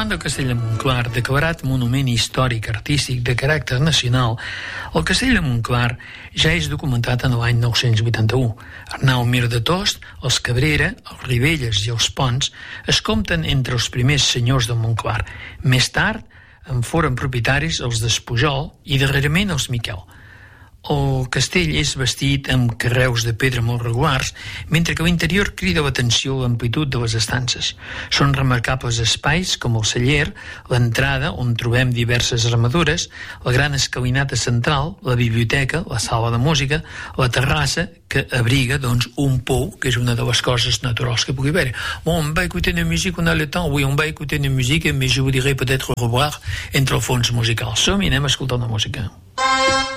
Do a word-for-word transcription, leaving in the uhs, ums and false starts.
Parlant del castell de Montclar, declarat monument històric artístic de caràcter nacional, el castell de Montclar ja és documentat en l'any nou-cents vuitanta-u. Arnau Mir de Tost, els Cabrera, els Ribelles i els Pons es compten entre els primers senyors de Montclar. Més tard en foren propietaris els d'Espujol i darrerament els Miquel. El castell és bastit amb carreus de pedra molt regulars, mentre que l'interior crida l'atenció l'amplitud de les estances. Són remarcables espais com el celler, l'entrada on trobem diverses armadures, la gran escalinata central, la biblioteca, la sala de música, la terrassa que abriga doncs, un pou, que és una de les coses naturals que pugui haver. Bon, on va écouter de musique, on a le temps, oui, on va écouter de musique, mais je vous dirai peut-être au revoir entre el fons musical. Som i anem a escoltar una música.